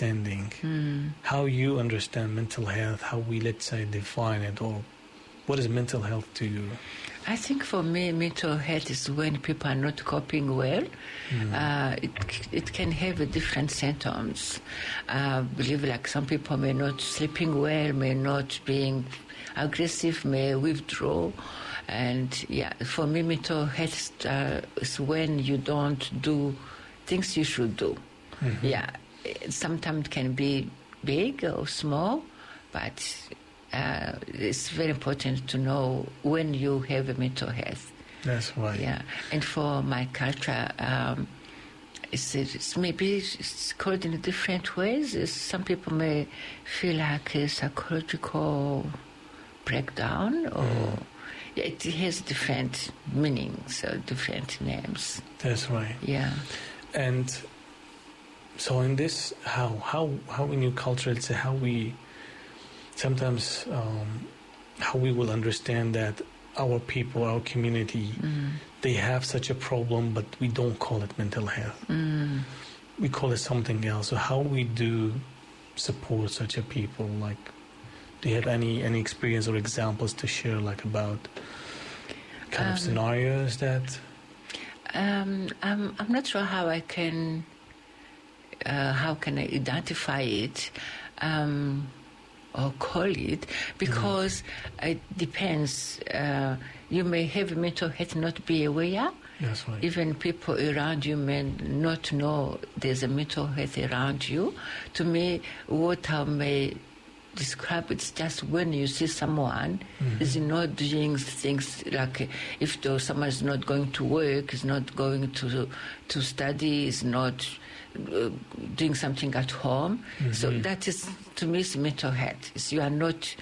understanding, how you understand mental health, how we, let's say, define it, or what is mental health to you? I think for me, mental health is when people are not coping well. It can have different symptoms. I believe like some people may not sleeping well, may not being aggressive, may withdraw. And for me, mental health is when you don't do things you should do. Sometimes it can be big or small, but it's very important to know when you have a mental health. That's right. Yeah, and for my culture, it's maybe it's called in different ways. Some people may feel like a psychological breakdown, or it has different meanings or different names. That's right. Yeah. And so in this, how in your culture, it's how we sometimes how we will understand that our people, our community, they have such a problem, but we don't call it mental health. We call it something else. So how we do support such a people? Like, do you have any experience or examples to share, like about kind of scenarios that? I'm not sure how I can I identify it. Or call it, because it depends. You may have mental health, not be aware. That's right. Even people around you may not know there's a mental health around you. To me, what I may describe, it's just when you see someone is not doing things like if someone is not going to work, is not going to study, is not doing something at home. So that is, to me, is mental health. It's you are not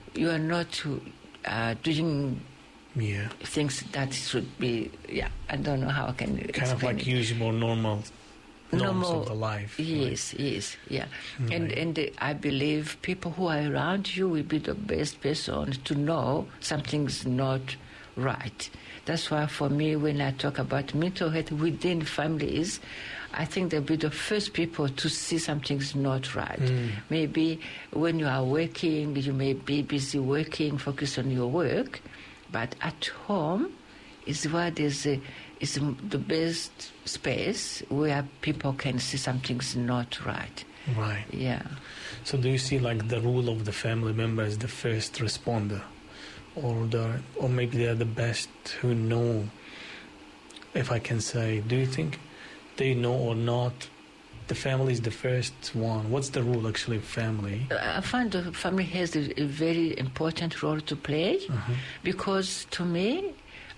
doing things that should be. I don't know how I can kind explain of like it. usual norms of the life. Yes, yeah. And I believe people who are around you will be the best person to know something's not right. That's why for me, when I talk about mental health within families, I think they'll be the first people to see something's not right. Maybe when you are working, you may be busy working, focus on your work, but at home is where is the best space where people can see something's not right. Right. Yeah. So do you see like the role of the family member as the first responder? Or maybe they are the best who know, if I can say. Do you think they know or not? The family is the first one. What's the role actually of family? I find the family has a very important role to play because to me,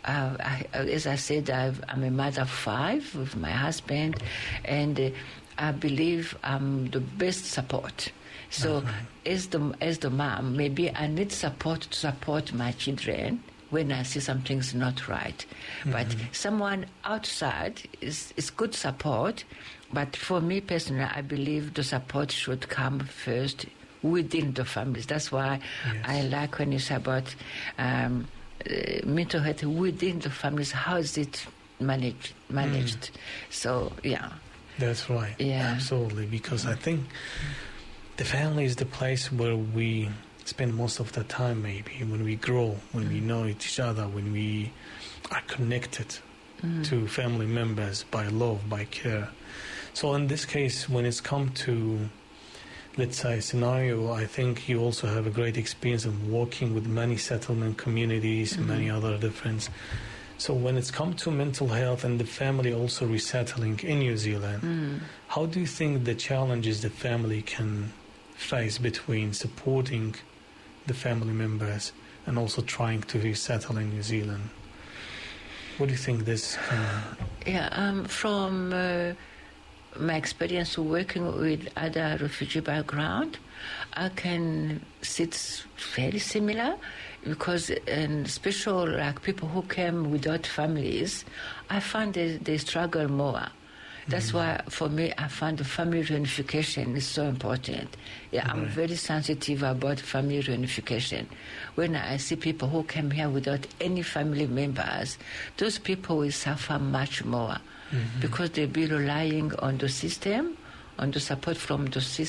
as I said, I'm a mother of 5 with my husband, and I believe I'm the best support. So as the mom, maybe I need support to support my children when I see something's not right. But someone outside is good support. But for me personally, I believe the support should come first within the families. That's why I like when you say about mental health within the families. How is it managed? So, yeah. That's right. Yeah. Absolutely. Because I think the family is the place where we spend most of the time, maybe, when we grow, when we know each other, when we are connected to family members by love, by care. So in this case, when it's come to, let's say, scenario, I think you also have a great experience of working with many settlement communities and many other different. So when it's come to mental health and the family also resettling in New Zealand, how do you think the challenges the family can face between supporting the family members and also trying to resettle in New Zealand? What do you think this can... From my experience working with other refugee background, I can see it's very similar because especially like people who came without families, I find they struggle more. That's why, for me, I find the family reunification is so important. I'm very sensitive about family reunification. When I see people who came here without any family members, those people will suffer much more because they'll be relying on the system, on the support from the system.